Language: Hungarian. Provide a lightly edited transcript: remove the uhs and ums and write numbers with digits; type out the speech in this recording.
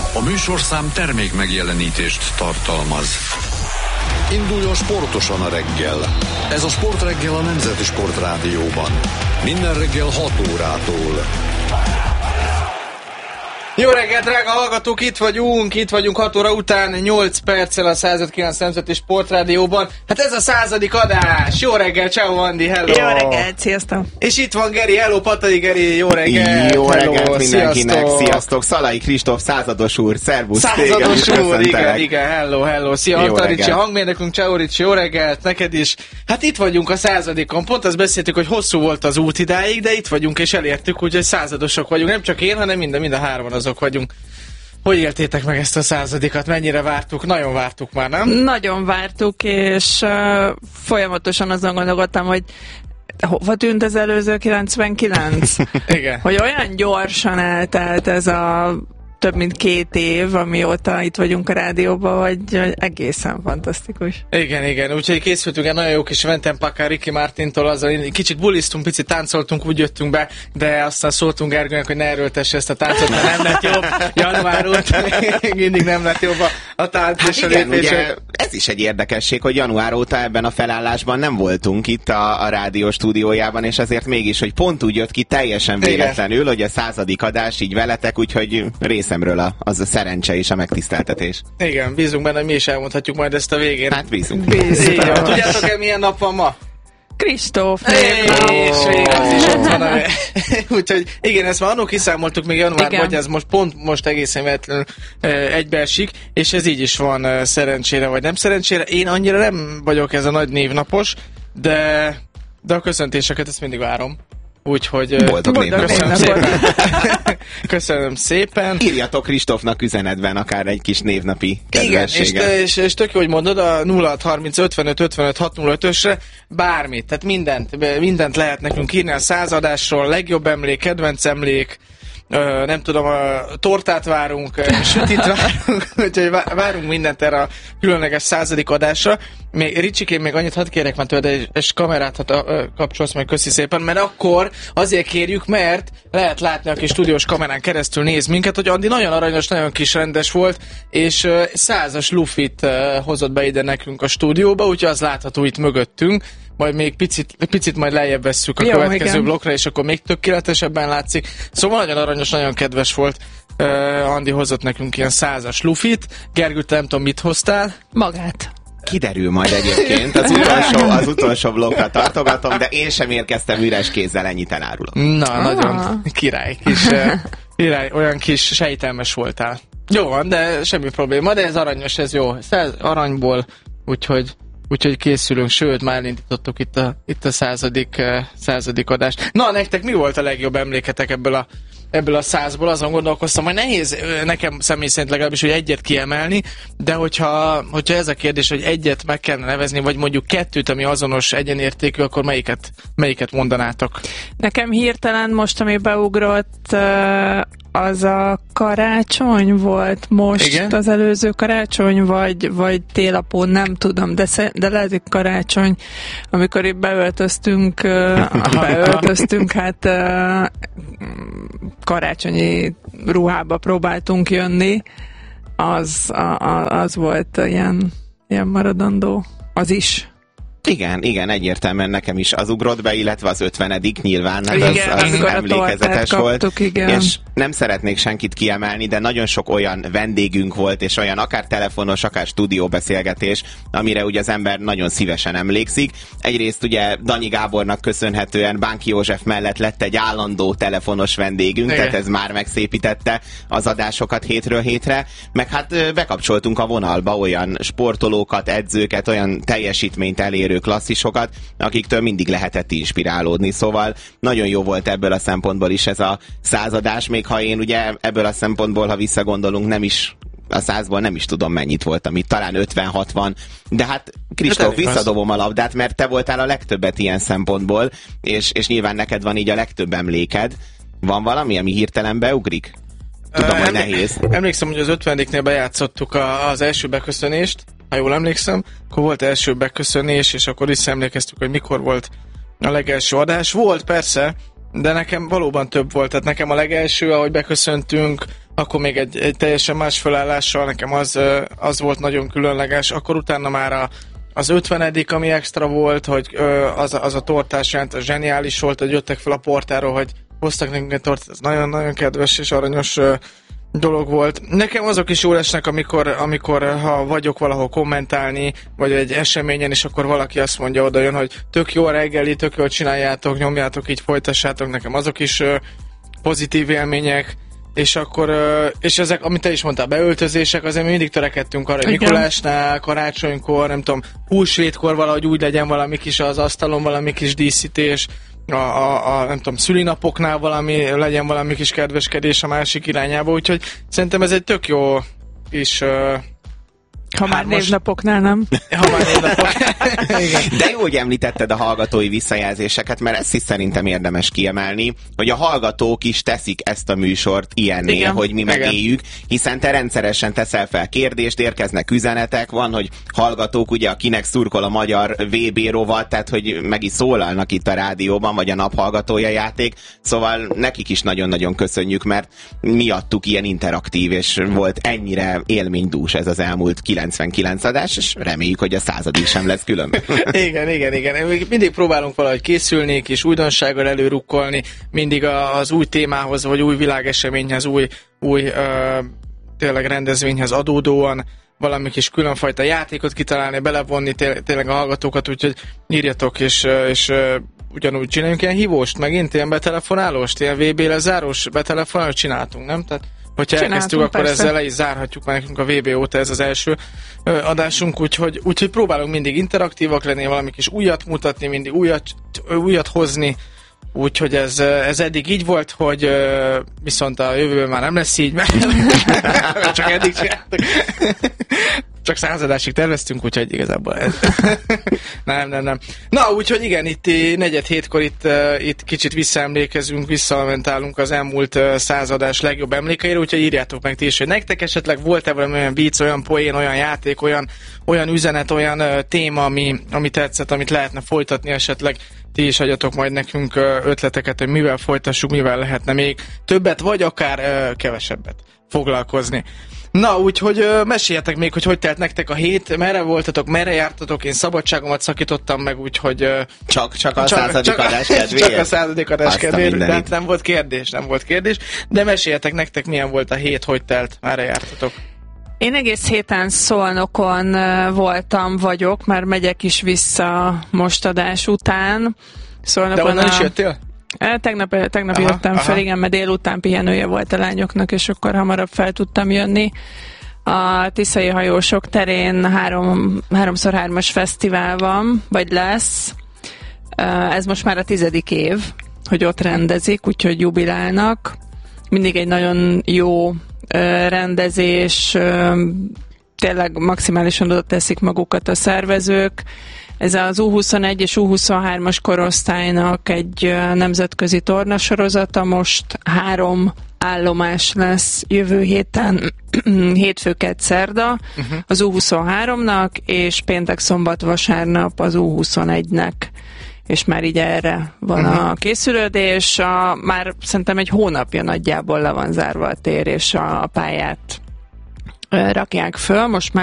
A műsorszám termék megjelenítést tartalmaz. Induljon sportosan a reggel. Ez a Sportreggel a Nemzeti Sportrádióban. Minden reggel 6 órától. Jó reggelt, drága hallgatók, itt vagyunk 6 óra után, 8 perccel a 105.9 Nemzeti Sportrádióban. Hát ez a 100. adás. Jó reggel, ciao Andi, hello. Jó reggelt, sziasztok. És itt van Geri, hello, Patai Geri, jó reggelt. Jó hello, reggelt mindenkinek, sziasztok. Szalai Kristóf, százados úr, szervusz. Százados úr, igen, hello. Szia, Antal Ricsi, hangmérnökünk, ciao Ricsi, jó reggelt, neked is. Hát itt vagyunk a 100-on, pont azt beszéltük, hogy hosszú volt az út idáig, de itt vagyunk és elértük, úgyhogy századosok vagyunk, nem csak én, hanem mind a hárman azok vagyunk. Hogy éltétek meg ezt a 100-at? Mennyire vártuk? Nagyon vártuk már, nem? Nagyon vártuk, és folyamatosan azon gondolkodtam, hogy hova tűnt az előző 99? Igen. Hogy olyan gyorsan eltelt ez a több mint 2 év, amióta itt vagyunk a rádióban, hogy egészen fantasztikus. Igen, úgyhogy készültünk egy nagyon jó kis Ventenpakán Ricky Martintól, azzal kicsit bulisztunk, picit táncoltunk, úgy jöttünk be, de aztán szóltunk Gergőnek, hogy ne erőltesse ezt a táncot, mert nem lett jobb. Január óta még mindig nem lett jobb a tánc és a lépés. Ez is egy érdekesség, hogy január óta ebben a felállásban nem voltunk itt a rádió stúdiójában, és azért mégis, hogy pont úgy jött ki teljesen véletlenül, hogy a 100. adás így veletek, úgyhogy részemről az a szerencse és a megtiszteltetés. Igen, bízunk benne, hogy mi is elmondhatjuk majd ezt a végén. Hát bízunk. Tudjátok-e, milyen nap van ma? Kristóf és az is ott van. Úgyhogy igen, ezt már annól kiszámoltuk még januárban, hogy ez most egészen véletlenül egybeesik, és ez így is van, szerencsére vagy nem szerencsére. Én annyira nem vagyok ez a nagy névnapos, de a köszöntéseket ezt mindig várom. Úgyhogy boldog névnapot. Köszönöm szépen. Írjatok Kristófnak üzenetben akár egy kis névnapi kedvességet. Igen, és tök jó, hogy mondod, a 0630 55 55 605-ösre bármit, tehát mindent lehet nekünk írni a 100 adásról, legjobb emlék, kedvenc emlék, nem tudom, tortát várunk, sütit várunk, úgyhogy várunk mindent erre a különleges 100. adásra. Ricsikén még annyit hadd kérek már tőled, és kamerát kapcsolsz meg, köszi szépen, mert akkor azért kérjük, mert lehet látni, aki stúdiós kamerán keresztül néz minket, hogy Andi nagyon aranyos, nagyon kis rendes volt, és 100-as lufit hozott be ide nekünk a stúdióba, úgyhogy az látható itt mögöttünk. Majd még picit majd lejjebb vesszük a következő blokkra, és akkor még tökéletesebben látszik. Szóval nagyon aranyos, nagyon kedves volt. Andi hozott nekünk ilyen 100-as lufit. Gergő, te nem tudom, mit hoztál? Magát. Kiderül majd egyébként, az utolsó blokkra tartogatom, de én sem érkeztem üres kézzel, ennyit elárulom. Na, nagyon király, olyan kis sejtelmes voltál. Jó van, de semmi probléma, de ez aranyos, ez jó. 100 aranyból, úgyhogy készülünk, sőt, már elindítottuk itt a 100. adást. Na, nektek mi volt a legjobb emléketek ebből a 100-ból? Azon gondolkoztam, hogy nehéz nekem személy szerint legalábbis, hogy egyet kiemelni, de hogyha ez a kérdés, hogy egyet meg kellene nevezni, vagy mondjuk 2, ami azonos egyenértékű, akkor melyiket mondanátok? Nekem hirtelen most, ami beugrott, az a karácsony volt most, igen? Az előző karácsony, vagy télapó, nem tudom, de lehet, hogy karácsony, amikor itt beöltöztünk, hát karácsonyi ruhába próbáltunk jönni, az volt ilyen maradandó, az is. Igen, egyértelműen nekem is az ugrott be, illetve az 50. nyilván, az emlékezetes volt. Igen. És nem szeretnék senkit kiemelni, de nagyon sok olyan vendégünk volt, és olyan akár telefonos, akár stúdióbeszélgetés, amire ugye az ember nagyon szívesen emlékszik. Egyrészt ugye Danyi Gábornak köszönhetően Bánki József mellett lett egy állandó telefonos vendégünk, tehát ez már megszépítette az adásokat hétről hétre, meg hát bekapcsoltunk a vonalba olyan sportolókat, edzőket, olyan teljesítményt elérő klasszisokat, akiktől mindig lehetett inspirálódni. Szóval nagyon jó volt ebből a szempontból is ez a 100 adás, még ha én ugye ebből a szempontból, ha visszagondolunk, nem is a 100-ból nem is tudom mennyit voltam itt, talán 50-60, de hát Kristóf, visszadobom a labdát, mert te voltál a legtöbbet ilyen szempontból, és nyilván neked van így a legtöbb emléked. Van valami, ami hirtelen beugrik? Tudom, hogy nehéz. Emlékszem, hogy az 50-nél bejátszottuk az első beköszönést, ha jól emlékszem, akkor volt első beköszönés, és akkor visszaemlékeztük, hogy mikor volt a legelső adás. Volt persze, de nekem valóban több volt. Tehát nekem a legelső, ahogy beköszöntünk, akkor még egy teljesen más felállással, nekem az volt nagyon különleges, akkor utána már az 50. ami extra volt, hogy az a tortás jelent, a zseniális volt, hogy jöttek fel a portáról, hogy hoztak nekünk egy tortát, ez nagyon-nagyon kedves és aranyos dolog volt. Nekem azok is jól esnek, amikor ha vagyok valahol kommentálni, vagy egy eseményen, és akkor valaki azt mondja, oda jön, hogy tök jó a reggeli, tök jól csináljátok, nyomjátok, így folytassátok, nekem azok is pozitív élmények, és akkor, és ezek, amit te is mondtál, beöltözések, azért mi mindig törekedtünk arra, hogy Mikulásnál, karácsonykor, nem tudom, húsvétkor valahogy úgy legyen valami kis az asztalon, valami kis díszítés, nem tudom, szülinapoknál legyen valami kis kedveskedés a másik irányába, úgyhogy szerintem ez egy tök jó is... Ha már névnapoknál nem. Ha már névnapoknál. De jó, hogy említetted a hallgatói visszajelzéseket, mert ezt is szerintem érdemes kiemelni, hogy a hallgatók is teszik ezt a műsort ilyenné, igen, hogy mi megéljük, hiszen te rendszeresen teszel fel kérdést, érkeznek üzenetek, van, hogy hallgatók, ugye, akinek szurkol a magyar VB rovat, tehát hogy meg is szólalnak itt a rádióban, vagy a naphallgatója játék, szóval nekik is nagyon-nagyon köszönjük, mert miattuk ilyen interaktív, és volt ennyire élménydús ez az elmúlt 99 adás, és reméljük, hogy a 100. sem lesz különben. Igen. Mindig próbálunk valahogy készülni, és újdonsággal előrukkolni, mindig az új témához, vagy új világeseményhez, új tényleg rendezvényhez adódóan valami kis különfajta játékot kitalálni, belevonni tényleg a hallgatókat, úgyhogy írjatok, és ugyanúgy csináljunk ilyen hívóst, megint ilyen betelefonálóst, ilyen VB lezárós betelefonálót csináltunk, nem? Tehát hogyha elkezdtük, akkor persze. Ezzel le is zárhatjuk, mert nekünk a VB óta ez az első adásunk, úgyhogy próbálunk mindig interaktívak lenni, valami kis újat mutatni, mindig újat hozni, úgyhogy ez eddig így volt, hogy viszont a jövőben már nem lesz így, mert csak eddig csináltuk. Csak 100 adásig terveztünk, úgyhogy igazából nem. Na, úgyhogy igen, itt 4:07-kor itt kicsit visszaemlékezünk, visszamentálunk az elmúlt 100 adás legjobb emlékeire, úgyhogy írjátok meg ti is, hogy nektek esetleg volt-e valami olyan vicc, olyan poén, olyan játék, olyan üzenet, olyan téma, ami tetszett, amit lehetne folytatni esetleg. Ti is adjatok majd nekünk ötleteket, hogy mivel folytassuk, mivel lehetne még többet, vagy akár kevesebbet foglalkozni. Na, úgyhogy meséljetek még, hogy telt nektek a hét, merre voltatok, merre jártatok, én szabadságomat szakítottam meg, úgyhogy... Csak a 100. adás kedvéért? Csak a 100. adás kedvéért, de nem volt kérdés, de meséljetek nektek, milyen volt a hét, hogy telt, merre jártatok. Én egész héten Szolnokon vagyok, már megyek is vissza most adás után. De onnan is jöttél? Tegnap jöttem fel, igen, mert délután pihenője volt a lányoknak, és akkor hamarabb fel tudtam jönni. A Tiszai Hajósok terén 3x3-as fesztivál van, vagy lesz. Ez most már a 10. év, hogy ott rendezik, úgyhogy jubilálnak. Mindig egy nagyon jó rendezés, tényleg maximálisan oda teszik magukat a szervezők. Ez az U21 és U23-as korosztálynak egy nemzetközi tornasorozata, most 3 állomás lesz jövő héten, hétfő, kedd, szerda az U23-nak, és péntek, szombat, vasárnap az U21-nek. És már így erre van a készülődés. Már szerintem egy hónapja nagyjából le van zárva a tér, és a pályát rakják föl. Most már